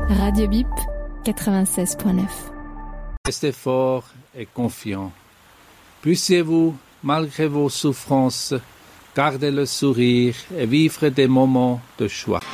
Radio Bip 96.9. Restez fort et confiant. Puissiez-vous, malgré vos souffrances, garder le sourire et vivre des moments de joie.